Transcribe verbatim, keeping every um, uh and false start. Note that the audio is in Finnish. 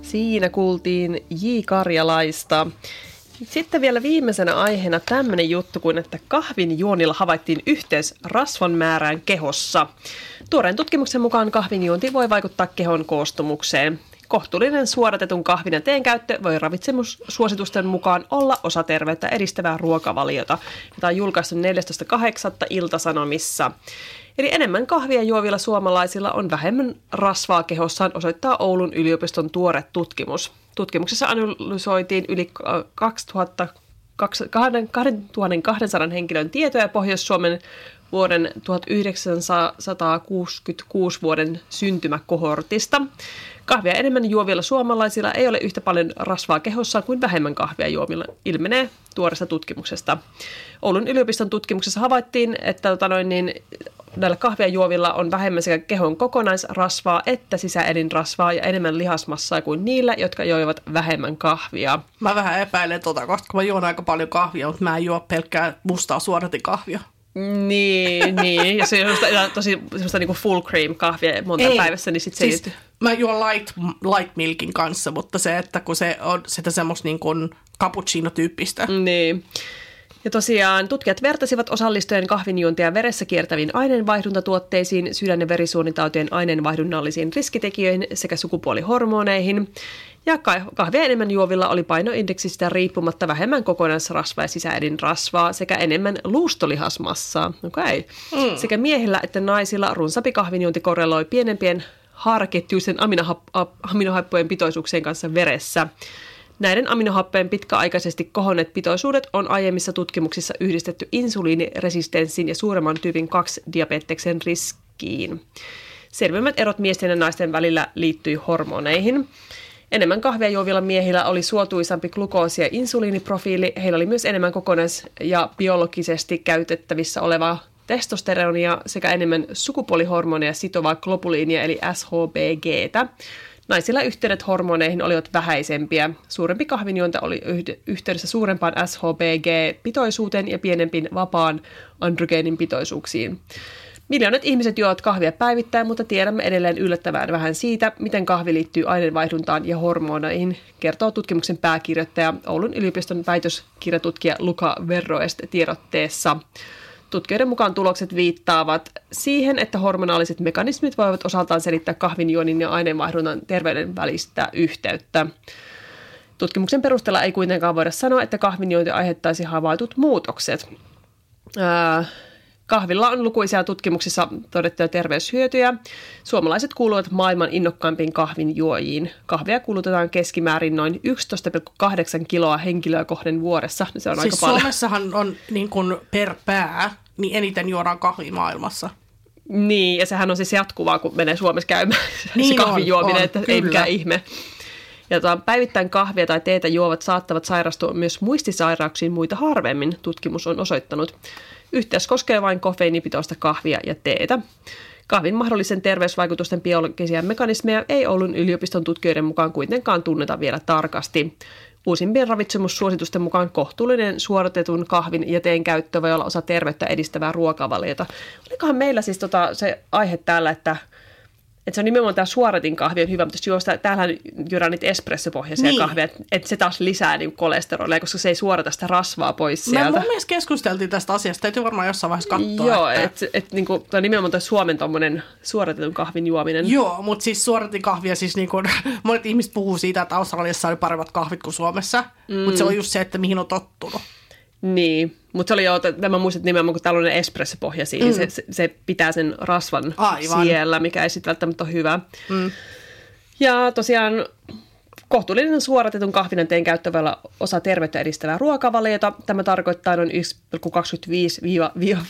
Siinä kuultiin J. Karjalaista. Sitten vielä viimeisenä aiheena tämmöinen juttu kuin, että kahvin juonnilla havaittiin yhteys rasvan määrään kehossa. Tuoreen tutkimuksen mukaan kahvin juonti voi vaikuttaa kehon koostumukseen. Kohtuullinen suodatetun kahvin ja teen käyttö voi ravitsemussuositusten mukaan olla osa terveyttä edistävää ruokavaliota, jota on julkaistu neljästoista kahdeksatta Ilta-Sanomissa. Eli enemmän kahvia juovilla suomalaisilla on vähemmän rasvaa kehossaan, osoittaa Oulun yliopiston tuore tutkimus. Tutkimuksessa analysoitiin yli kaksituhattakaksisataa henkilön tietoja Pohjois-Suomen vuoden tuhatyhdeksänsataakuusikymmentäkuusi vuoden syntymäkohortista. Kahvia enemmän juovilla suomalaisilla ei ole yhtä paljon rasvaa kehossaan kuin vähemmän kahvia juovilla, ilmenee tuoreesta tutkimuksesta. Oulun yliopiston tutkimuksessa havaittiin, että tota noin, niin, näillä kahvia juovilla on vähemmän sekä kehon kokonaisrasvaa että sisäelinrasvaa ja enemmän lihasmassaa kuin niillä, jotka joivat vähemmän kahvia. Mä vähän epäilen tota, koska mä juon aika paljon kahvia, mutta mä en juo pelkkää mustaa suodatikahvia. Niin, niin. Ja se on tosi semmoista niin kuin full cream kahvia monta ei, päivässä, niin sitten se siis, ei... Mä juon light, light milkin kanssa, mutta se, että kun se on sitä semmoista niin kuin cappuccino-tyyppistä. Niin. Ja tosiaan tutkijat vertasivat osallistujien kahvinjuontia veressä kiertäviin aineenvaihduntatuotteisiin, sydän- ja verisuonitautien aineenvaihdunnallisiin riskitekijöihin sekä sukupuolihormoneihin. Ja kahvia enemmän juovilla oli painoindeksistä riippumatta vähemmän kokonaisrasvaa ja sisäelinrasvaa sekä enemmän luustolihasmassaa. Okay. Mm. Sekä miehillä että naisilla runsaampi kahvinjuonti korreloi pienempien haaraketjuisen aminohappojen pitoisuuksien kanssa veressä. Näiden aminohappeen pitkäaikaisesti kohonneet pitoisuudet on aiemmissa tutkimuksissa yhdistetty insuliiniresistenssiin ja suuremman tyypin kaksi diabeteksen riskiin. Selvimmät erot miesten ja naisten välillä liittyi hormoneihin. Enemmän kahvia juovilla miehillä oli suotuisampi glukoosi- ja insuliiniprofiili. Heillä oli myös enemmän kokonais- ja biologisesti käytettävissä olevaa testosteronia sekä enemmän sukupuolihormoneja sitovaa globuliinia eli S H B G:tä. Naisilla yhteydet hormoneihin olivat vähäisempiä. Suurempi kahvinjuonta oli yhteydessä suurempaan S H B G-pitoisuuteen ja pienempiin vapaan androgeenin pitoisuuksiin. Miljoonat ihmiset juovat kahvia päivittäin, mutta tiedämme edelleen yllättävän vähän siitä, miten kahvi liittyy aineenvaihduntaan ja hormoneihin, kertoo tutkimuksen pääkirjoittaja Oulun yliopiston väitöskirjatutkija Luca Verroest tiedotteessa. Tutkijoiden mukaan tulokset viittaavat siihen, että hormonaaliset mekanismit voivat osaltaan selittää kahvinjuonnin ja aineenvaihdunnan terveyden välistä yhteyttä. Tutkimuksen perusteella ei kuitenkaan voida sanoa, että kahvinjuonti aiheuttaisi havaitut muutokset. Ää, kahvilla on lukuisia tutkimuksissa todettuja terveyshyötyjä. Suomalaiset kuuluvat maailman innokkaimpiin kahvinjuojiin. Kahvia kulutetaan keskimäärin noin yksitoista pilkku kahdeksan kiloa henkilöä kohden vuodessa. Se on siis aika paljon. Suomessahan on niin kuin per pää, niin eniten juodaan kahvia maailmassa. Niin, ja sehän on siis jatkuvaa, kun menee Suomessa käymään niin se kahvijuominen, on, että on, ei mikään ihme. Ja tuon päivittäin kahvia tai teetä juovat saattavat sairastua myös muistisairauksiin muita harvemmin, tutkimus on osoittanut. Yhteys koskee vain kofeiinipitoista kahvia ja teetä. Kahvin mahdollisen terveysvaikutusten biologisia mekanismeja ei Oulun yliopiston tutkijoiden mukaan kuitenkaan tunneta vielä tarkasti. Uusimpien ravitsemussuositusten mukaan kohtuullinen suodatetun kahvin ja teen käyttö voi olla osa terveyttä edistävää ruokavaliota. Olikohan meillä siis tota se aihe täällä, että että se on nimenomaan tämä suoratin kahvi on hyvä, mutta jos juosta, täällähän juodaan niitä espressopohjaisia niin. kahveja, että et se taas lisää niin kolesterolia, koska se ei suorata sitä rasvaa pois sieltä. Mä mun mielestä keskusteltiin tästä asiasta, täytyy varmaan jossain vaiheessa katsoa. Joo, että et, et, niin kuin, nimenomaan toi Suomen tommonen suoratetun kahvin juominen. Joo, mutta siis suoratin kahvia, siis niin kuin, monet ihmiset puhuu siitä, että Australiassa oli paremmat kahvit kuin Suomessa, mm. mutta se on just se, että mihin on tottunut. Niin, mutta se oli jo, mä muistan nimenomaan, kun tällainen espressopohja siinä, mm. niin se, se pitää sen rasvan Aivan. siellä, mikä ei sitten välttämättä ole hyvä. Mm. Ja tosiaan kohtuullinen suoratetun kahvin teen käyttö voi olla osa terveyttä edistävää ruokavaliota. Tämä tarkoittaa noin yksi pilkku kaksikymmentäviisi